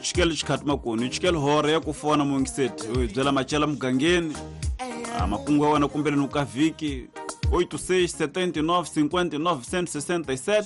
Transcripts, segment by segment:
chikele chikati makuni chikele hore ya kufona mungiseti byela machela mugangeni makungu wana kumbele nukaviki 867959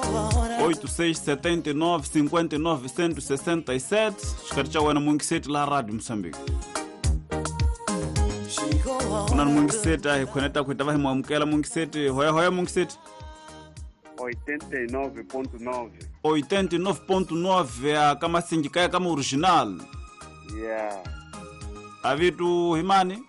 867959 chikati cha wana mungiseti la radio Msambiki kuna mungiseti ahikoneta kuitava hima mukela mungiseti hoya mungiseti 89.9 89.9 kama singikaya kama original. Yeah. Avitu himani?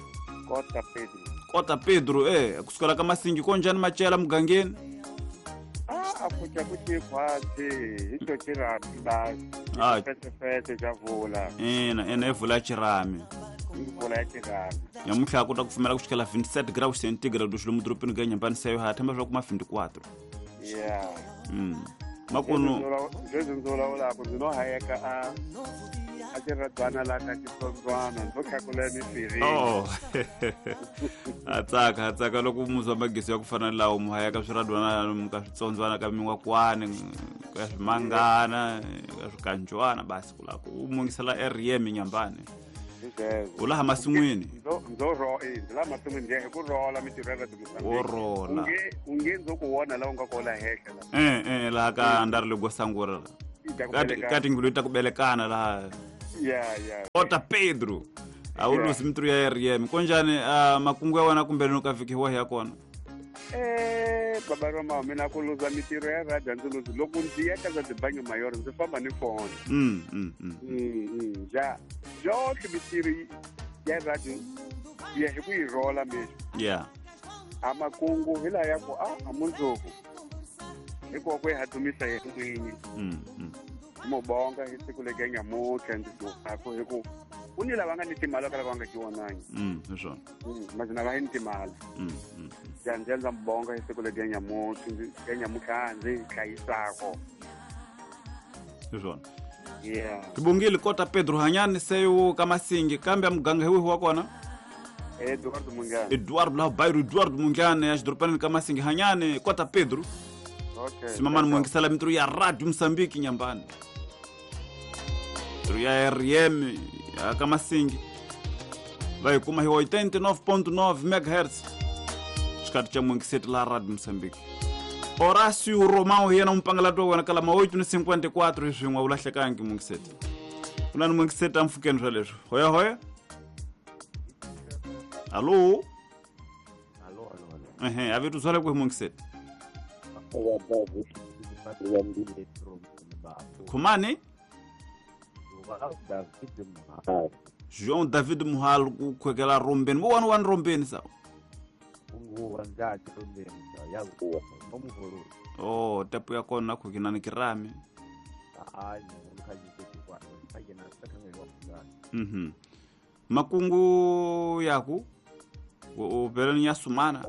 Kota Pedro kusukala kama singi konjani machela mugangeni? Akucha kuti kwati hito chirami basi. Fete javula. Ena evula chirami. Evula chirami. Yamuhla akuta kufumela kushikala 27 graus centigrade ushilo mudropini ganya mbani sayo hatemba vya kuma 24. Yeah. Makuno Jesu nzola ola kuzino hayeka achiradwana la kachitsonzwana ndokakula mifiri. Atsaka lokumuzwa magesi yakufana lawo muhayeka swiradwana mukasitsonzwana kamingwa kwane kasmangana kaskanjwana basi kulako umungisela RM nyambane. Ula masimwini nzoro la masimwini nje kurola mitirela orola ungenzo kuona la ungakola hekela la ka andarle gosangura kati ngulita kubelekana la Kota Pedro awulu simtru ya RM konjane makungu wana kumbele nukafikiwa yakona baba Roma mina kuluza mitiro ya radio nzuluzu lokundiya kaza dibanyo mayor nzifamba ni phone ja mitiri ya radio ya hikuirola mesho amakungu hila yako amunzoku iko kwe hatumisa yetu mwinyi mobonga hisikulekenya muke ndikako hiku unila wanga nitimalo kala wanga kiwananyi eso mazina la nitimalo janjenza mbonga hisikulekenya muke kenya mukhanzi kaisako eso kibungile Kota Pedro hanyani seyo kama singi kambya muganga hewe wakona Eduardo la Bairro Eduardo Mungane ashdropani kama singi hanyani Kota Pedro. Simamani mwengisala mitru ya radio Msambiki nyambani. Mitru ya RM ya kama singi. Vai kuma hiwa 89.9 MHz. Shikati cha mwengiseti la radio Msambiki. Horacio Romao hiya na mpangala tuwa wana kalama 8:54 hishingwa ulashakangi mwengiseti. Kuna mwengiseti amfukeni ralejo. Hoya. Allo. Avitu zole kwa mwengiseti. Kumani? João David Muhal kwekela rombeni. Wan rombeni sawa? Tepu ya kona kukinani kirami. Makungu yaku ubeleni ya sumana.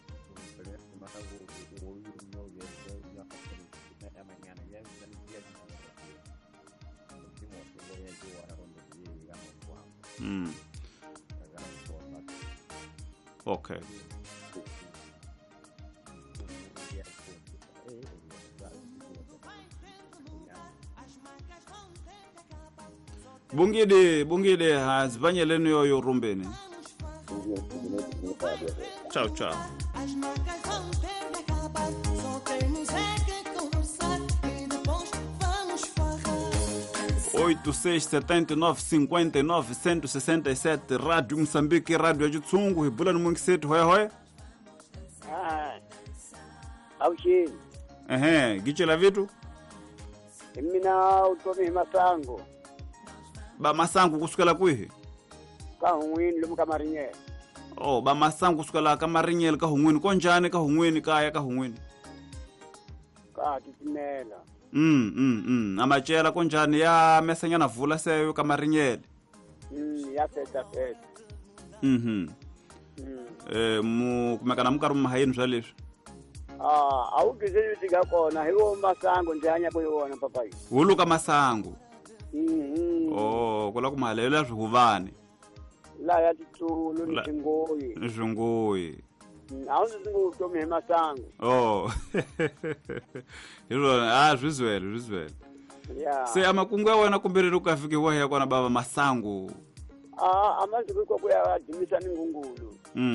Okay. Bungide hazibanye lenu yoyo rumbeni. Ciao. 867959 Radio Msambiki radio ya Jutsungu hibula ni mwengiseti hoya aushi gichela vitu mina utomi masango ba masangu kusukala kwihi kahungwini lumukamarinye ba masangu kusukala kamarinye kahungwini konjane kahungwini kaya kahungwini titimela amachela konjani ya mesenya na vula seyo kamarinyele ya feta mu kumekana mukaru mahayini zwalesho awugizeli utika kona hiwo masango njanya kuyiwona papai huluka masango kula kumahalela zwihuvani la ya titsulu nizvingoyi awuzi zingutomi masango hilo zwizwele Yeah. Se amakungu wena kumbere ukafike wa yakona baba Masangu. Amazi kuya adimisa ngungulu.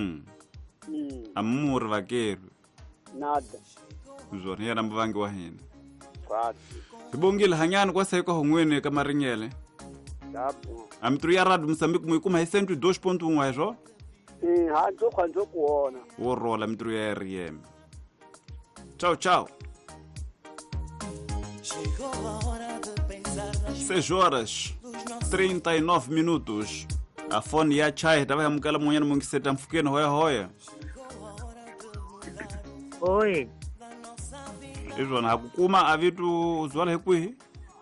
Amuri vakeru. Nada. Uzona yana mvangi wa hina. Kwati. Ibongile hanyani kwa sayiko hongwene kamaringele. Dapo. Amitru ya Radio Mozambique muikuma hisentu 2.1 ejo. Hanzo kwanzo kuona. Worola mitru ya RM. Ciao, ciao. 6:39. A fone ya chai tava mukala monyana mungiseta mfukeni hoya. Oi. Izona hakukuma avitu uzwala hekwi.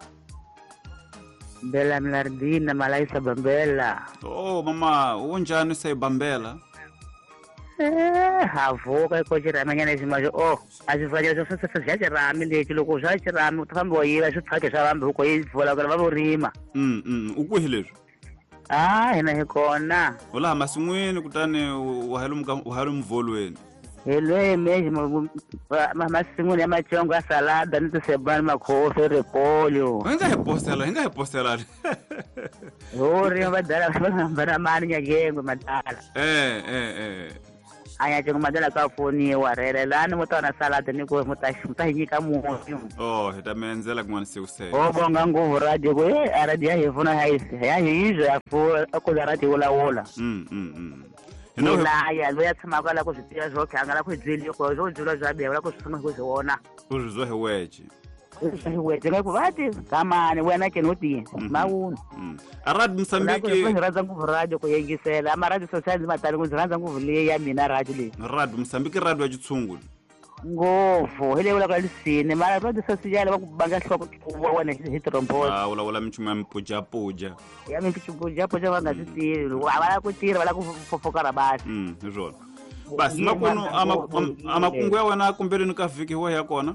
Bela Milardina Malaisa Bambela. Oh mama, unjani say Bambela? Havuka ikochira manyana zimajo. Oh, azifanya zo sasa rami leti loko zaje rami utafamba wayira sithake sabambe uko yivola kana baborima. Ukuhilezo. Hina hikona. Wala masimweni kutane uhalu mvolweni. Helwe meji masimweni ya machongo ya salada nito sebani makofe repolyo. Enga hepostela. Hori mbadala mbana mani nyagengo madala. Aya jengo madala ka foni warere lani mutana salada niko mutahinyika muyo. Oh, hitamenzela kumwana sikusela. Oh bonga nguvu radio ko radio yefuna haisi. Ya hizo akoza radio wola. Ina ya loya tsama kala ko zitiya zo khangala ko dzili ko zo dzula zabe wala ko sifuna ko ziona. Uzo heweje. Heweje ngako bati kama ni wena kenoti. Maun. Radio Mozambique. Ko raza nguvu radio ko yengisela ama radio social matali ko raza nguvu le ya mina radio le. Radio Mozambique radio ajitsungulu. Ngovo hele wala kalisine mara radio social bakubanga hloko wana hitrompo. Wala mchuma mpuja. Ya mpuja wanga sitiri wala kutira wala kufofokara basi. Izona. Basi makono amakungu wena kumbere nikafiki wa yakona.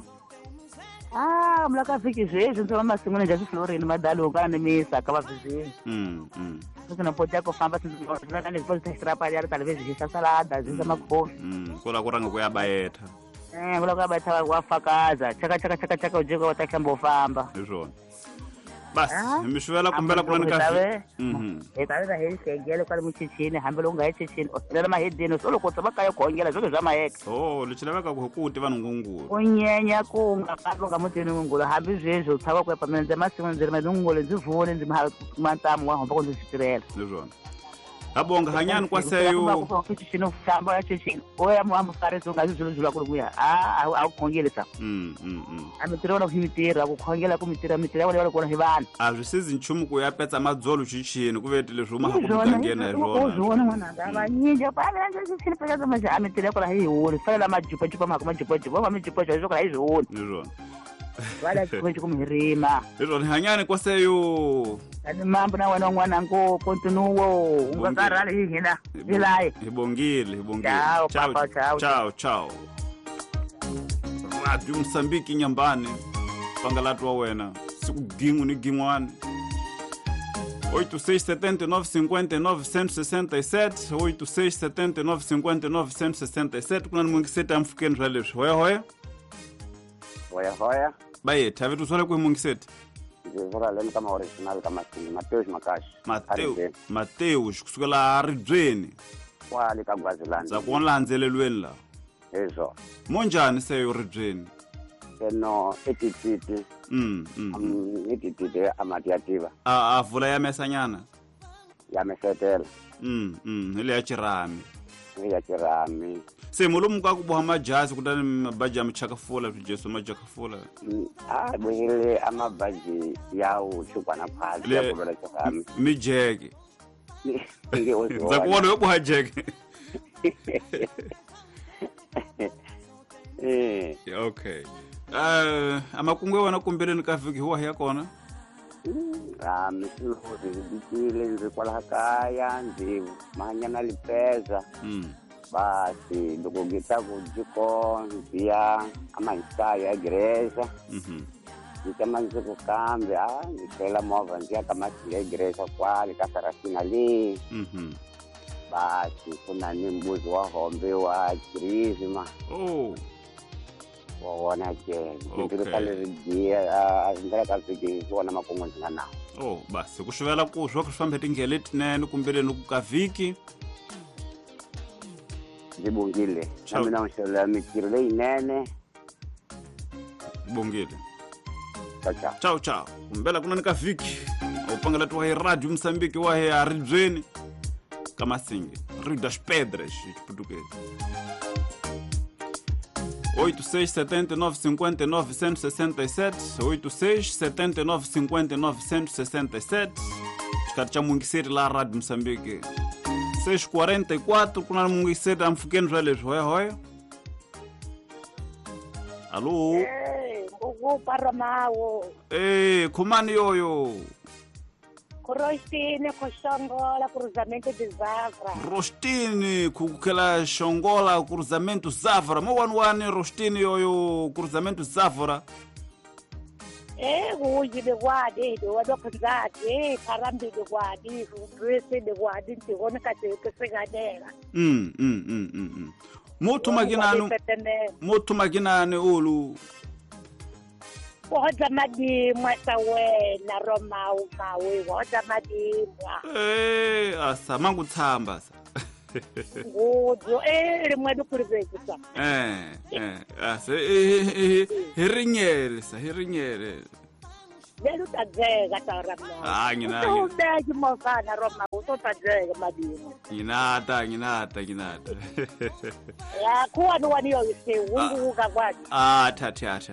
Mlaka fiki zvezvo nzoma masimuni nje Florine madalo kana misa kava vizini. Kuna poja kufamba sinzona ndipo testara ya television ya salada zisa makofi. Kola kuranga kuyabayetha. Kola kuyabayetha kwafakaza chaka ujiko watakhamba ufamba. Izona. Basi mishwela kumbela kuna nikafiki. Etaweza heli sengele kwa mchichini hambelo unga chichini. Lera mahedino solo kotaba yo kongela zoke zama heka. Oh, lichilaweka kuhukuti vanu ngungulu. Unyenya kunga kalonga mutini ngungulu hambi zvezvo tsaba kwa pamenze masimu nzira madungulu nzivune nzimantamu wa homba konzisitirela. Izona. Abonga hanyani kwa seyo. Chichino famba ya chichini. Oya muambu fareso ngazizuluzula kulukuya. Akukongele sa. Amitirona kumitira akukongela kumitira wale kona hibana. Azvisizi nchumu kuyapetsa madzolo chichini kuvetile zvuma hakutangena izvona. Uzvona mwana ngavanyinja pane chichini pakaza maja amitira kona hiwoni. Fala majupa majupa zvoka izvoni. Izvona. Wala chikonje kumhirima. Izvona hanyani kwa seyo. Ani mambo na wana mwana ngo continuo ungakarala hina ilai ibongile ciao Radio Mozambique nyambani pangalatu wa wena sikugingu ni gingwani 867959 867959 kuna mungiseta amfukeni ralesh hoya baye tavitu swale kwa mungiseta Zora lemi kama original kama sini Mateus kusukela Ridzweni wali ka Gwaziland za kuonlandzelelweni la ezo monjani seyo Ridzweni eno etititi etititi amatiativa avula ya mesanyana ya mesetela ile ya chirami se mulumu ka kuboha majazi kutani mabaji amchakafula tujeso majakafula bwele amabaji yawo chukwana phazi ya kulola chakami mijeke za kuona yoboha jeke okay amakungu wana kumbele nikafiki huwa yakona misiluzi zibikile nzi kwala kaya nzi mahanyana lipeza basi loko ngita kujiko nziya amahisayo ya igreja ngitama nzi kukambe ngitela mova nziya kamasile ya igreja kwali kasarasina li basi kuna ni mbuzi wa hombe wa kirizima wona ke ndiri kale dia ndira ka fiki wona makungu ndingana oh basi kushivela kuzwa kufamba tingele letinene kumbeleni kukaviki ndibongile nami nawushela mikiro leyinene bongile ciao ciao kumbela kuna nikaviki upangela tu wa radio Msambiki wa ya Ridzweni kama singe Rio das Pedras português 867959 167 chikati cha Mungiseri la radio Msambiki 644 kuna Mungiseri amfukeni vale hoya allo Ugu paramawo kumani yoyo Rostini kushongola cruzamento de Zavra. Rostini kukela shongola cruzamento Zavra. Mwanwani Rostini yoyo cruzamento Zavra. Uji de guardi, de wadokazati, parambi de guardi, dresse de guardi, tigone kate segadera. Motu maginane ulu. Woza madimwa sawe na Roma umawe woza madimwa asa mangu tsamba sa ngudzo rimwe dukurivekisa asa hirinyere lelu tadzeka taramna ngina ubeji mofana Roma utotadzeka madimwa nginata ya kuwa niwaniyo yise unguka kwaji thatha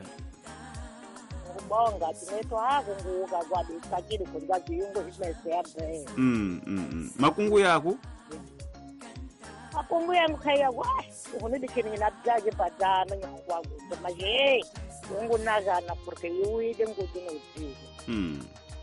bonga tineto hakunguka kwadi sakili kunga ziyungu himese ya bre makungu yako makungu yangu kaya wa unidi kini nabjaje padana nyakwangu maje ungu nazana porque yuide ngudu no usiku